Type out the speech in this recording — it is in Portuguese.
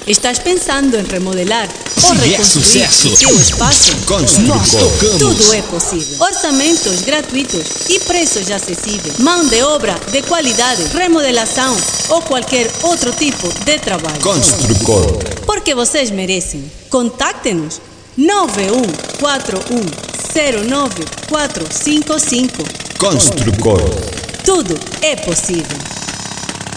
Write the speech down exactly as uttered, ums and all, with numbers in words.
Estás pensando em remodelar Se ou é reconstruir sucesso, teu espaço? Nós tocamos. Tudo é possível. Orçamentos gratuitos e preços acessíveis. Mão de obra de qualidade, remodelação ou qualquer outro tipo de trabalho. Construcor. Porque vocês merecem. Contacte-nos nove um quatro um zero nove quatro cinco cinco. Construcor. Tudo é possível.